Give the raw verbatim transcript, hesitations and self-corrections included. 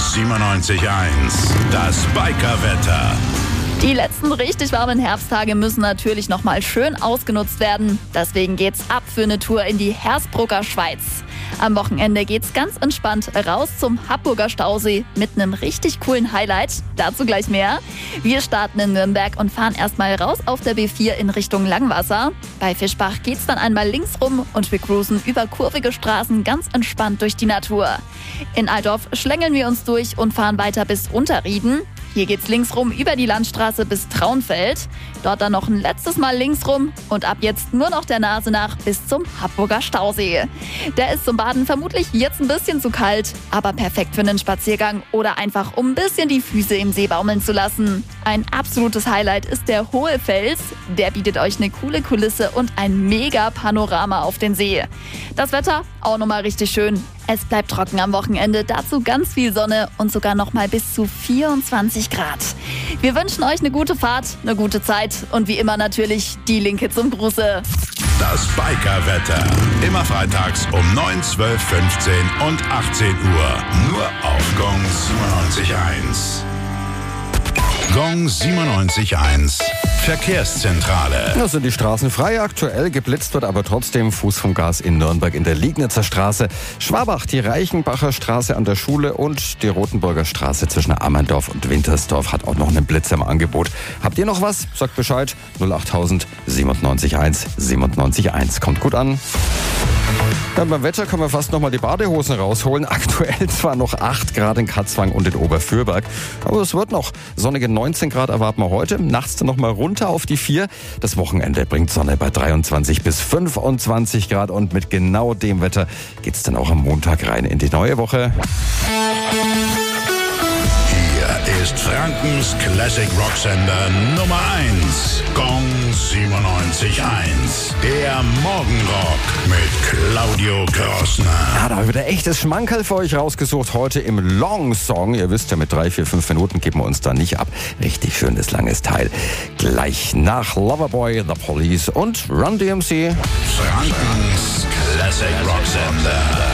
siebenundneunzig Komma eins. Das Biker-Wetter. Die letzten richtig warmen Herbsttage müssen natürlich noch mal schön ausgenutzt werden. Deswegen geht's ab für eine Tour in die Hersbrucker Schweiz. Am Wochenende geht's ganz entspannt raus zum Happurger Stausee mit einem richtig coolen Highlight. Dazu gleich mehr. Wir starten in Nürnberg und fahren erstmal raus auf der B vier in Richtung Langwasser. Bei Fischbach geht's dann einmal links rum und wir cruisen über kurvige Straßen ganz entspannt durch die Natur. In Altdorf schlängeln wir uns durch und fahren weiter bis Unterrieden. Hier geht's links rum über die Landstraße bis Traunfeld. Dort dann noch ein letztes Mal links rum und ab jetzt nur noch der Nase nach bis zum Happurger Stausee. Der ist zum Baden vermutlich jetzt ein bisschen zu kalt, aber perfekt für einen Spaziergang oder einfach um ein bisschen die Füße im See baumeln zu lassen. Ein absolutes Highlight ist der Hohe Fels. Der bietet euch eine coole Kulisse und ein mega Panorama auf den See. Das Wetter auch nochmal richtig schön. Es bleibt trocken am Wochenende, dazu ganz viel Sonne und sogar noch mal bis zu vierundzwanzig Grad. Wir wünschen euch eine gute Fahrt, eine gute Zeit und wie immer natürlich die Linke zum Gruße. Das Biker-Wetter. Immer freitags um neun, zwölf, fünfzehn und achtzehn Uhr. Nur auf Gong siebenundneunzig Komma eins. Gong siebenundneunzig Komma eins. Verkehrszentrale. Da sind die Straßen frei. Aktuell geblitzt wird aber trotzdem Fuß vom Gas in Nürnberg in der Liegnitzer Straße, Schwabach, die Reichenbacher Straße an der Schule und die Rotenburger Straße zwischen Ammerndorf und Wintersdorf hat auch noch einen Blitzer im Angebot. Habt ihr noch was? Sagt Bescheid. null achttausend siebenundneunzig Komma eins siebenundneunzig Komma eins. Kommt gut an. Dann beim Wetter können wir fast noch mal die Badehosen rausholen. Aktuell zwar noch acht Grad in Katzwang und in Oberfürberg, aber es wird noch. Sonnige neunzehn Grad erwarten wir heute. Nachts dann noch mal runter auf die vier. Das Wochenende bringt Sonne bei dreiundzwanzig bis fünfundzwanzig Grad und mit genau dem Wetter geht's dann auch am Montag rein in die neue Woche. Hier ist Frankens Classic Rocksender Nummer eins. Gong siebenundneunzig Komma eins. Der Morgenrock mit Claudio Grossner. Ja, da habe ich wieder echtes Schmankerl für euch rausgesucht. Heute im Long Song. Ihr wisst ja, mit drei, vier, fünf Minuten geben wir uns da nicht ab. Richtig schönes, langes Teil. Gleich nach Loverboy, The Police und Run D M C. Frankens Classic Rocksender.